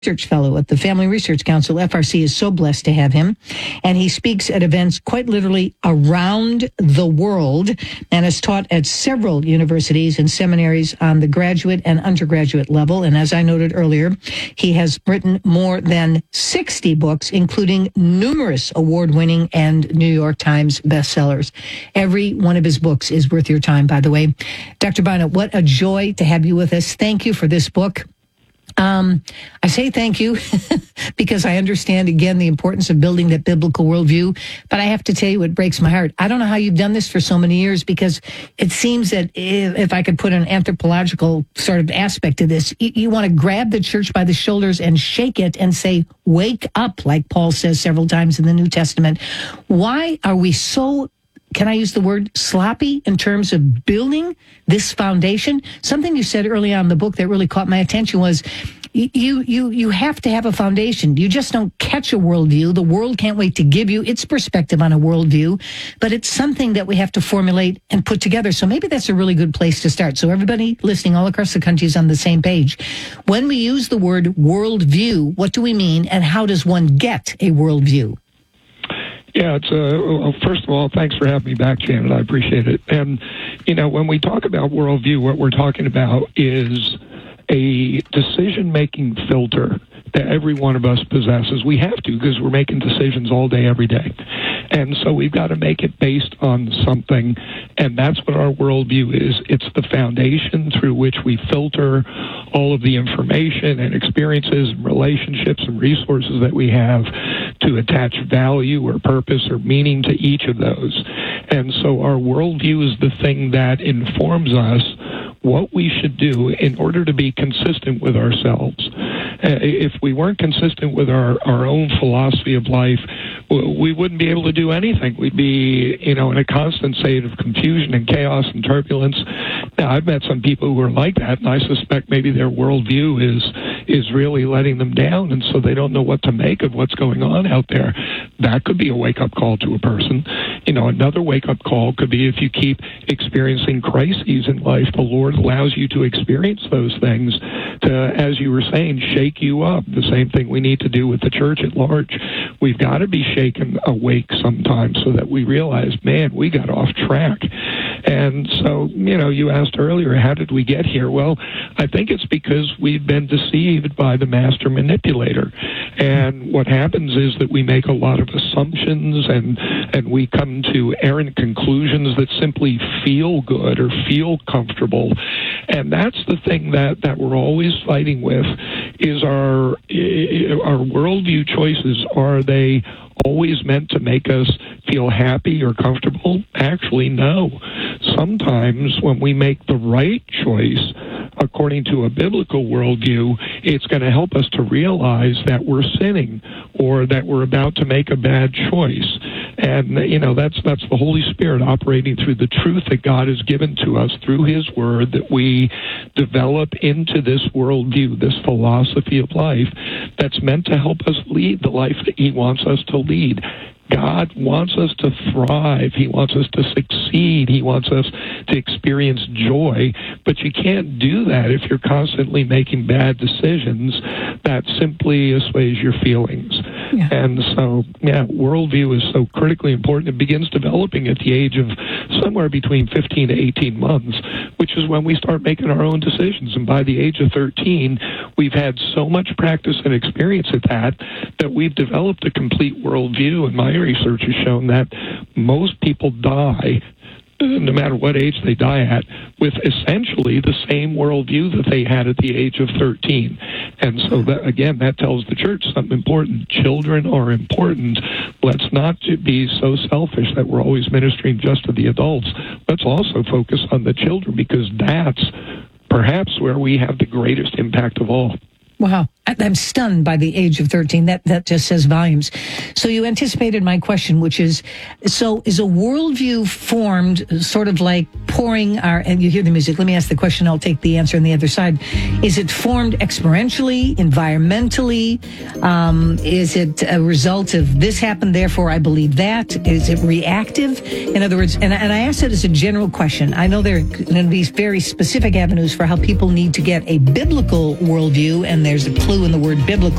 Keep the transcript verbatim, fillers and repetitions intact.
Research Fellow at the Family Research Council. F R C is so blessed to have him. And he speaks at events quite literally around the world and has taught at several universities and seminaries on the graduate and undergraduate level. And as I noted earlier, he has written more than sixty books, including numerous award-winning and New York Times bestsellers. Every one of his books is worth your time, by the way. Doctor Bynum, what a joy to have you with us. Thank you for this book. Um, I say thank you because I understand, again, the importance of building that biblical worldview. But I have to tell you, it breaks my heart. I don't know how you've done this for so many years, because it seems that if, if I could put an anthropological sort of aspect to this, you, you want to grab the church by the shoulders and shake it and say, wake up, like Paul says several times in the New Testament. Why are we so, can I use the word sloppy in terms of building this foundation? Something you said early on in the book that really caught my attention was you, you, you have to have a foundation. You just don't catch a worldview. The world can't wait to give you its perspective on a worldview, but it's something that we have to formulate and put together. So maybe that's a really good place to start. So everybody listening all across the country is on the same page. When we use the word worldview, what do we mean, and how does one get a worldview? Yeah, it's uh, well, first of all, thanks for having me back, Janet. I appreciate it. And, you know, when we talk about worldview, what we're talking about is a decision-making filter that every one of us possesses. We have to, because we're making decisions all day, every day. And so we've got to make it based on something, and that's what our worldview is. It's the foundation through which we filter all of the information and experiences and relationships and resources that we have to attach value or purpose or meaning to each of those. And so our worldview is the thing that informs us what we should do in order to be consistent with ourselves. Uh, if we weren't consistent with our, our own philosophy of life, we wouldn't be able to do anything. We'd be, you know, in a constant state of confusion and chaos and turbulence. Now, I've met some people who are like that, and I suspect maybe their worldview is is really letting them down, and so they don't know what to make of what's going on out there. That could be a wake-up call to a person. You know, another wake-up call could be if you keep experiencing crises in life, the Lord allows you to experience those things to, as you were saying, shake you up. The same thing we need to do with the church at large. We've got to be shaken awake sometimes so that we realize, man, we got off track. And so, you know, you asked earlier, how did we get here? Well, I think it's because we've been deceived by the master manipulator. And what happens is that we make a lot of assumptions and, and we come to errant conclusions that simply feel good or feel comfortable. And that's the thing that, that we're always fighting with, is our, our worldview choices. Are they always meant to make us feel happy or comfortable? Actually, no. Sometimes when we make the right choice according to a biblical worldview, it's going to help us to realize that we're sinning or that we're about to make a bad choice. And, you know, that's that's the Holy Spirit operating through the truth that God has given to us through His Word, that we develop into this worldview, this philosophy of life that's meant to help us lead the life that He wants us to lead. God wants us to thrive. He wants us to succeed. He wants us to experience joy. But you can't do that if you're constantly making bad decisions that simply assuage your feelings. Yeah. And so, yeah, worldview is so critically important. It begins developing at the age of somewhere between fifteen to eighteen months, which is when we start making our own decisions. And by the age of thirteen, we've had so much practice and experience at that that we've developed a complete worldview. And my research has shown that most people die, no matter what age they die at, with essentially the same worldview that they had at the age of thirteen. And so, that, again, that tells the church something important. Children are important. Let's not be so selfish that we're always ministering just to the adults. Let's also focus on the children, because that's perhaps where we have the greatest impact of all. Wow. I'm stunned by the age of thirteen. That that just says volumes. So you anticipated my question, which is, so is a worldview formed sort of like pouring our, and you hear the music, let me ask the question, I'll take the answer on the other side. Is it formed experientially, environmentally? Um, is it a result of this happened, therefore I believe that? Is it reactive? In other words, and, and I ask it as a general question. I know there are going to be very specific avenues for how people need to get a biblical worldview, and there's a clue clue in the word biblical.